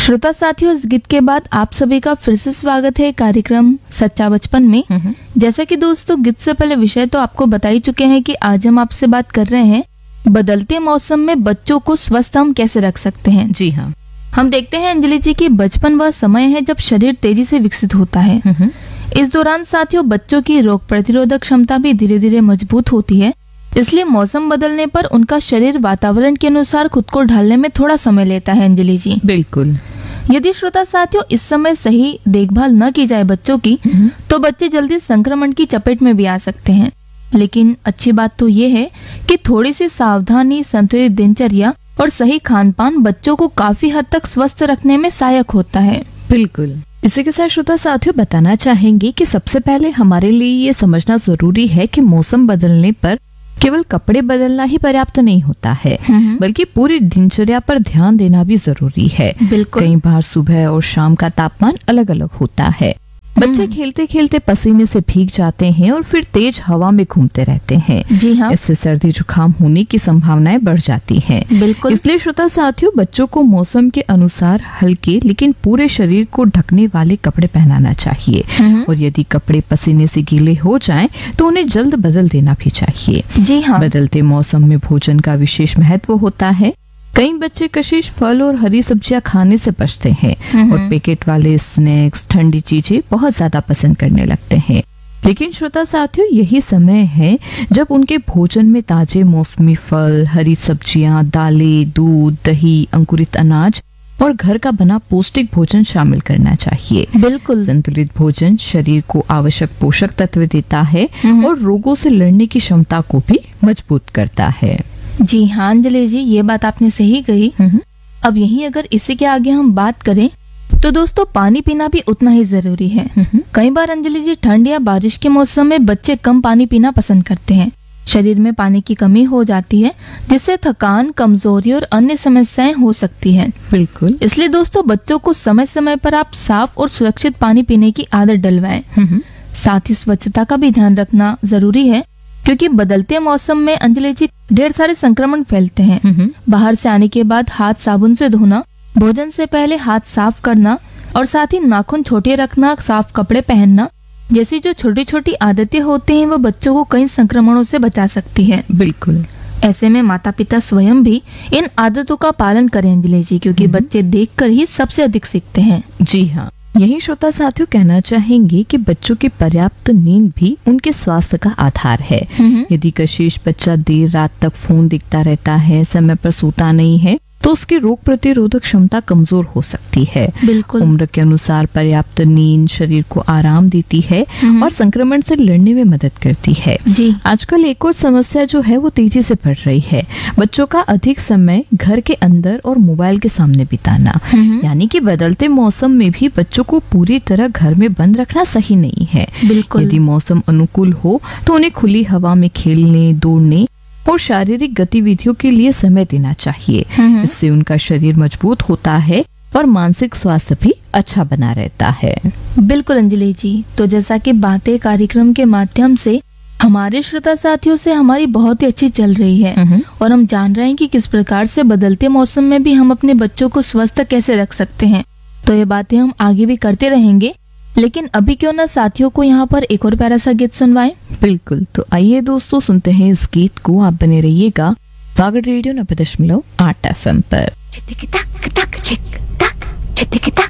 श्रोता साथियों, इस गीत के बाद आप सभी का फिर से स्वागत है कार्यक्रम सच्चा बचपन में। जैसा कि दोस्तों, गीत से पहले विषय तो आपको बता ही चुके हैं कि आज हम आपसे बात कर रहे हैं बदलते मौसम में बच्चों को स्वस्थ हम कैसे रख सकते हैं। जी हाँ, हम देखते हैं अंजलि जी की बचपन वह समय है जब शरीर तेजी से विकसित होता है। इस दौरान साथियों बच्चों की रोग प्रतिरोधक क्षमता भी धीरे धीरे मजबूत होती है। इसलिए मौसम बदलने पर उनका शरीर वातावरण के अनुसार खुद को ढालने में थोड़ा समय लेता है। अंजलि जी, बिल्कुल। यदि श्रोता साथियों इस समय सही देखभाल न की जाए बच्चों की, तो बच्चे जल्दी संक्रमण की चपेट में भी आ सकते हैं। लेकिन अच्छी बात तो ये है कि थोड़ी सी सावधानी, संतुलित दिनचर्या और सही खान पान बच्चों को काफी हद तक स्वस्थ रखने में सहायक होता है। बिल्कुल। इसी के साथ श्रोता साथियों बताना चाहेंगे कि सबसे पहले हमारे लिए ये समझना जरूरी है कि मौसम बदलने पर केवल कपड़े बदलना ही पर्याप्त नहीं होता है, बल्कि पूरी दिनचर्या पर ध्यान देना भी जरूरी है। बिल्कुल। कई बार सुबह और शाम का तापमान अलग अलग होता है। बच्चे खेलते खेलते पसीने से भीग जाते हैं और फिर तेज हवा में घूमते रहते हैं। जी हाँ, इससे सर्दी जुकाम होने की संभावनाएं बढ़ जाती हैं। बिल्कुल। इसलिए श्रोता साथियों, बच्चों को मौसम के अनुसार हल्के लेकिन पूरे शरीर को ढकने वाले कपड़े पहनाना चाहिए। और यदि कपड़े पसीने से गीले हो जाएं, तो उन्हें जल्द बदल देना भी चाहिए। जी हाँ, बदलते मौसम में भोजन का विशेष महत्व होता है। कई बच्चे कशिश, फल और हरी सब्जियां खाने से बचते हैं और पैकेट वाले स्नैक्स, ठंडी चीजें बहुत ज्यादा पसंद करने लगते हैं। लेकिन श्रोता साथियों, यही समय है जब उनके भोजन में ताजे मौसमी फल, हरी सब्जियां, दालें, दूध, दही, अंकुरित अनाज और घर का बना पौष्टिक भोजन शामिल करना चाहिए। बिल्कुल। संतुलित भोजन शरीर को आवश्यक पोषक तत्व देता है और रोगों से लड़ने की क्षमता को भी मजबूत करता है। जी हाँ अंजलि जी, ये बात आपने सही कही। अब यहीं अगर इसी के आगे हम बात करें तो दोस्तों, पानी पीना भी उतना ही जरूरी है। कई बार अंजलि जी, ठंड या बारिश के मौसम में बच्चे कम पानी पीना पसंद करते हैं। शरीर में पानी की कमी हो जाती है, जिससे थकान, कमजोरी और अन्य समस्याएं हो सकती हैं। बिल्कुल। इसलिए दोस्तों, बच्चों को समय समय पर आप साफ और सुरक्षित पानी पीने की आदत डलवाएं। साथ ही स्वच्छता का भी ध्यान रखना जरूरी है, क्योंकि बदलते मौसम में अंजलि जी ढेर सारे संक्रमण फैलते हैं। बाहर से आने के बाद हाथ साबुन से धोना, भोजन से पहले हाथ साफ करना और साथ ही नाखून छोटे रखना, साफ कपड़े पहनना जैसी जो छोटी छोटी आदतें होती हैं, वो बच्चों को कई संक्रमणों से बचा सकती है। बिल्कुल। ऐसे में माता पिता स्वयं भी इन आदतों का पालन करें अंजलि जी, क्योंकि बच्चे देखकर ही सबसे अधिक सीखते हैं। जी हाँ, यही श्रोता साथियों कहना चाहेंगे कि बच्चों की पर्याप्त नींद भी उनके स्वास्थ्य का आधार है। यदि कशिश बच्चा देर रात तक फोन देखता रहता है, समय पर सोता नहीं है, तो उसकी रोग प्रतिरोधक क्षमता कमजोर हो सकती है। बिल्कुल। उम्र के अनुसार पर्याप्त नींद शरीर को आराम देती है और संक्रमण से लड़ने में मदद करती है। जी। आजकल एक और समस्या जो है वो तेजी से बढ़ रही है, बच्चों का अधिक समय घर के अंदर और मोबाइल के सामने बिताना। यानी कि बदलते मौसम में भी बच्चों को पूरी तरह घर में बंद रखना सही नहीं है। बिल्कुल। यदि मौसम अनुकूल हो तो उन्हें खुली हवा में खेलने, दौड़ने और शारीरिक गतिविधियों के लिए समय देना चाहिए। इससे उनका शरीर मजबूत होता है और मानसिक स्वास्थ्य भी अच्छा बना रहता है। बिल्कुल अंजलि जी, तो जैसा कि बातें कार्यक्रम के माध्यम से हमारे श्रोता साथियों से हमारी बहुत ही अच्छी चल रही है और हम जान रहे हैं कि किस प्रकार से बदलते मौसम में भी हम अपने बच्चों को स्वस्थ कैसे रख सकते हैं। तो ये बातें हम आगे भी करते रहेंगे, लेकिन अभी क्यों ना साथियों को यहाँ पर एक और प्यारा सा गीत सुनवाएं। बिल्कुल। तो आइए दोस्तों, सुनते हैं इस गीत को। आप बने रहिएगा वागड़ रेडियो 90.8 FM पर।